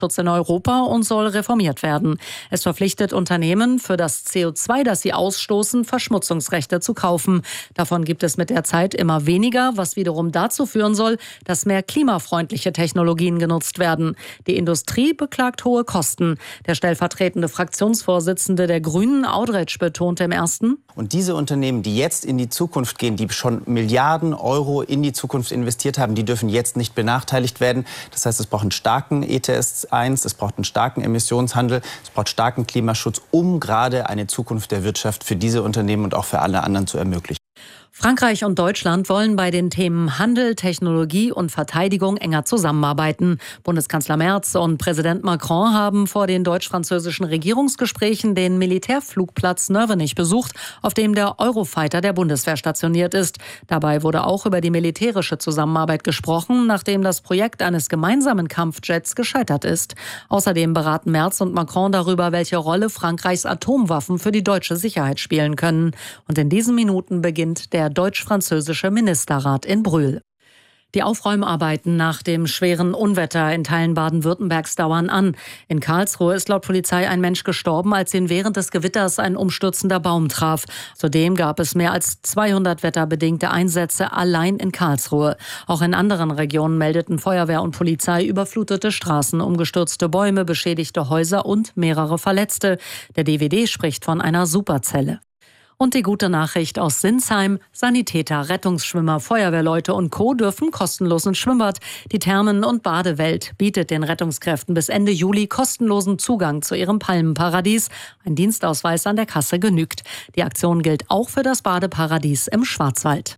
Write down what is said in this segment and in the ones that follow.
Schutz in Europa und soll reformiert werden. Es verpflichtet Unternehmen, für das CO2, das sie ausstoßen, Verschmutzungsrechte zu kaufen. Davon gibt es mit der Zeit immer weniger, was wiederum dazu führen soll, dass mehr klimafreundliche Technologien genutzt werden. Die Industrie beklagt hohe Kosten. Der stellvertretende Fraktionsvorsitzende der Grünen, Audretsch, betonte im Ersten: Und diese Unternehmen, die jetzt in die Zukunft gehen, die schon Milliarden Euro in die Zukunft investiert haben, die dürfen jetzt nicht benachteiligt werden. Das heißt, es braucht einen starken ETS 1, es braucht einen starken Emissionshandel, es braucht starken Klimaschutz, um gerade eine Zukunft der Wirtschaft für diese Unternehmen und auch für alle anderen zu ermöglichen. Frankreich und Deutschland wollen bei den Themen Handel, Technologie und Verteidigung enger zusammenarbeiten. Bundeskanzler Merz und Präsident Macron haben vor den deutsch-französischen Regierungsgesprächen den Militärflugplatz Nörvenich besucht, auf dem der Eurofighter der Bundeswehr stationiert ist. Dabei wurde auch über die militärische Zusammenarbeit gesprochen, nachdem das Projekt eines gemeinsamen Kampfjets gescheitert ist. Außerdem beraten Merz und Macron darüber, welche Rolle Frankreichs Atomwaffen für die deutsche Sicherheit spielen können. Und in diesen Minuten beginnt der deutsch-französische Ministerrat in Brühl. Die Aufräumarbeiten nach dem schweren Unwetter in Teilen Baden-Württembergs dauern an. In Karlsruhe ist laut Polizei ein Mensch gestorben, als ihn während des Gewitters ein umstürzender Baum traf. Zudem gab es mehr als 200 wetterbedingte Einsätze allein in Karlsruhe. Auch in anderen Regionen meldeten Feuerwehr und Polizei überflutete Straßen, umgestürzte Bäume, beschädigte Häuser und mehrere Verletzte. Der DWD spricht von einer Superzelle. Und die gute Nachricht aus Sinsheim: Sanitäter, Rettungsschwimmer, Feuerwehrleute und Co. dürfen kostenlos ins Schwimmbad. Die Thermen- und Badewelt bietet den Rettungskräften bis Ende Juli kostenlosen Zugang zu ihrem Palmenparadies. Ein Dienstausweis an der Kasse genügt. Die Aktion gilt auch für das Badeparadies im Schwarzwald.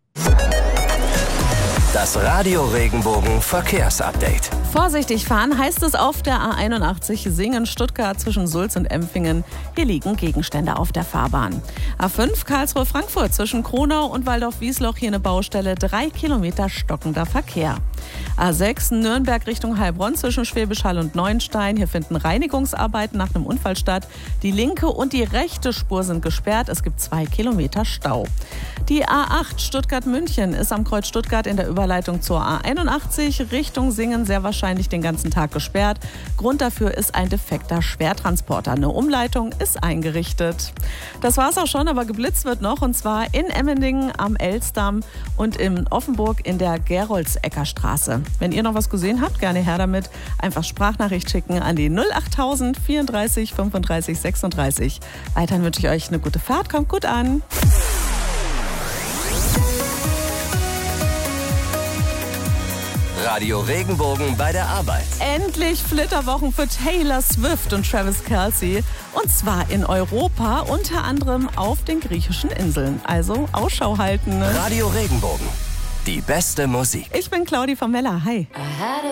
Das Radio Regenbogen Verkehrsupdate. Vorsichtig fahren heißt es auf der A81 Singen-Stuttgart zwischen Sulz und Empfingen. Hier liegen Gegenstände auf der Fahrbahn. A5 Karlsruhe-Frankfurt zwischen Kronau und Waldorf-Wiesloch, hier eine Baustelle, 3 Kilometer stockender Verkehr. A6 Nürnberg Richtung Heilbronn zwischen Schwäbisch Hall und Neuenstein. Hier finden Reinigungsarbeiten nach einem Unfall statt. Die linke und die rechte Spur sind gesperrt. Es gibt 2 Kilometer Stau. Die A8 Stuttgart-München ist am Kreuz Stuttgart in der Überleitung zur A81 Richtung Singen sehr wahrscheinlich den ganzen Tag gesperrt. Grund dafür ist ein defekter Schwertransporter. Eine Umleitung ist eingerichtet. Das war's auch schon, aber geblitzt wird noch, und zwar in Emmendingen am Elsdamm und in Offenburg in der Geroldsecker-Straße. Wenn ihr noch was gesehen habt, gerne her damit. Einfach Sprachnachricht schicken an die 08000 34 35 36. Weiterhin wünsche ich euch eine gute Fahrt. Kommt gut an. Radio Regenbogen bei der Arbeit. Endlich Flitterwochen für Taylor Swift und Travis Kelce. Und zwar in Europa, unter anderem auf den griechischen Inseln. Also Ausschau halten. Radio Regenbogen. Die beste Musik. Ich bin Claudi von Mella. Hi.